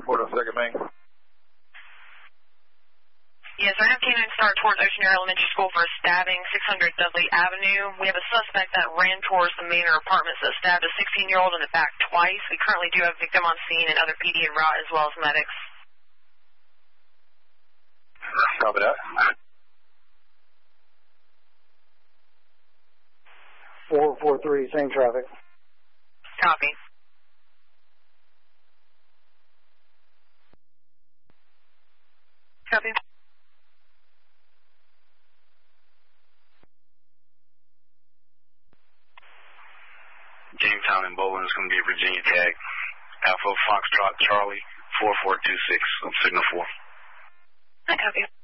report on Second Main. Yes, I have K-9 start towards Ocean Air Elementary School for a stabbing, 600 Dudley Avenue. We have a suspect that ran towards the Manor Apartments that stabbed a 16-year-old in the back twice. We currently do have a victim on scene and other PD en route as well as medics. Copy that. 443, same traffic. Copy. Copy. Jamestown and Bowling is going to be Virginia tag. Alpha Foxtrot Charlie 4426 on signal 4. I copy.